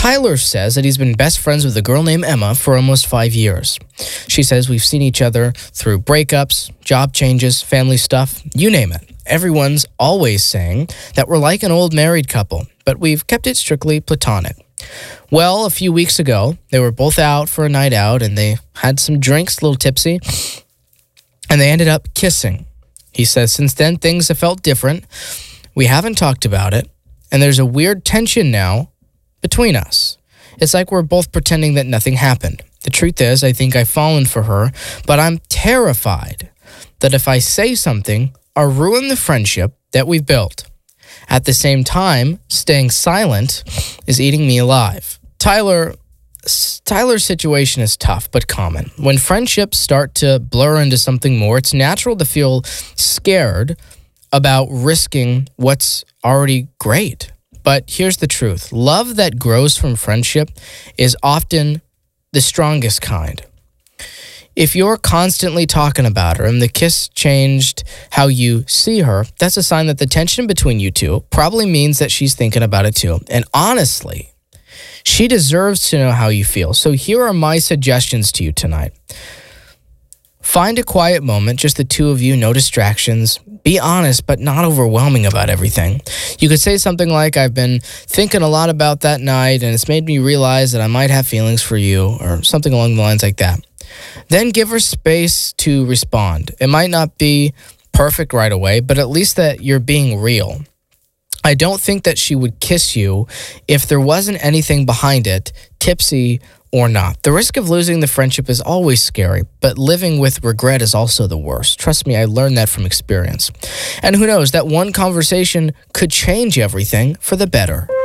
Tyler says that he's been best friends with a girl named Emma for almost 5 years. She says we've seen each other through breakups, job changes, family stuff, you name it. Everyone's always saying that we're like an old married couple, but we've kept it strictly platonic. Well, a few weeks ago, they were both out for a night out and they had some drinks, a little tipsy, and they ended up kissing. He says since then things have felt different. We haven't talked about it, and there's a weird tension now between us. It's like we're both pretending that nothing happened. The truth is, I think I've fallen for her, but I'm terrified that if I say something, I'll ruin the friendship that we've built. At the same time, staying silent is eating me alive. Tyler's situation is tough but common. When friendships start to blur into something more, it's natural to feel scared about risking what's already great. But here's the truth. Love that grows from friendship is often the strongest kind. If you're constantly talking about her and the kiss changed how you see her, that's a sign that the tension between you two probably means that she's thinking about it too. And honestly, she deserves to know how you feel. So here are my suggestions to you tonight. Find a quiet moment, just the two of you, no distractions. Be honest, but not overwhelming about everything. You could say something like, I've been thinking a lot about that night and it's made me realize that I might have feelings for you, or something along the lines like that. Then give her space to respond. It might not be perfect right away, but at least that you're being real. I don't think that she would kiss you if there wasn't anything behind it, tipsy or not. The risk of losing the friendship is always scary, but living with regret is also the worst. Trust me, I learned that from experience. And who knows, that one conversation could change everything for the better.